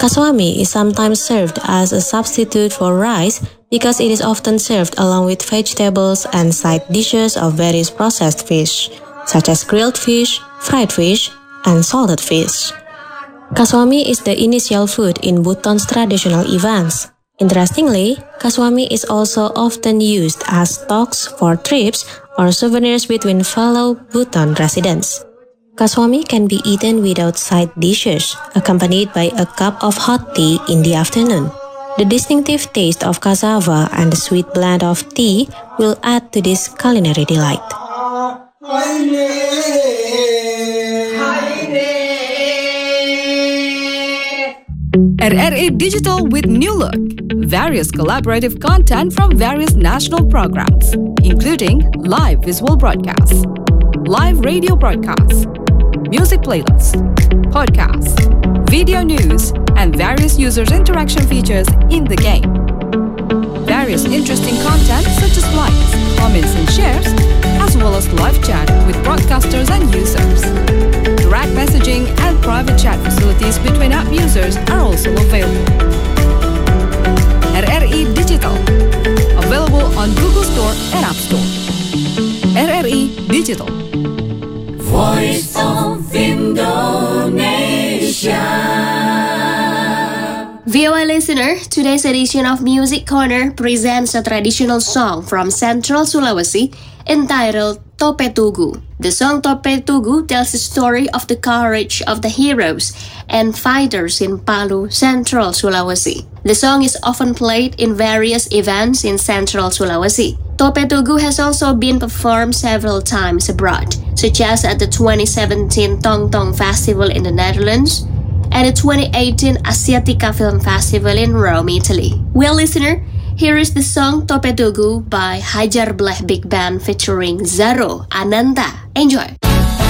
Kaswami is sometimes served as a substitute for rice because it is often served along with vegetables and side dishes of various processed fish, such as grilled fish, fried fish, and salted fish. Kaswami is the initial food in Bhutan's traditional events. Interestingly, kaswami is also often used as talks for trips or souvenirs between fellow Bhutan residents. Kaswami can be eaten without side dishes, accompanied by a cup of hot tea in the afternoon. The distinctive taste of cassava and the sweet blend of tea will add to this culinary delight. RRI Digital with new look. Various collaborative content from various national programs, including live visual broadcasts, live radio broadcasts, music playlists, podcasts, video news, and various users' interaction features in the game. Various interesting content such as likes, comments, and shares, as well as live chat with broadcasters and users. Direct messaging and private chat facilities between app users are also available. RRI Digital, available on Google Store and App Store. RRI Digital. Voice of Indonesia. VOA listener, today's edition of Music Corner presents a traditional song from Central Sulawesi entitled Tope Tugu. The song Tope Tugu tells the story of the courage of the heroes and fighters in Palu, Central Sulawesi. The song is often played in various events in Central Sulawesi. Tope Tugu has also been performed several times abroad, such as at the 2017 Tong Tong Festival in the Netherlands and the 2018 Asiatica Film Festival in Rome, Italy. Well, listener, here is the song Tope Tugu by Hajar Bleh Big Band featuring Zaro Ananta. Enjoy!